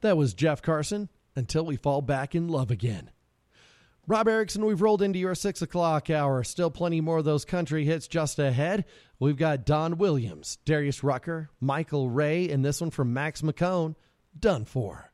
That was Jeff Carson, Until We Fall Back in Love Again. Rob Erickson, we've rolled into your 6 o'clock hour. Still plenty more of those country hits just ahead. We've got Don Williams, Darius Rucker, Michael Ray, and this one from Max McCone, Done For.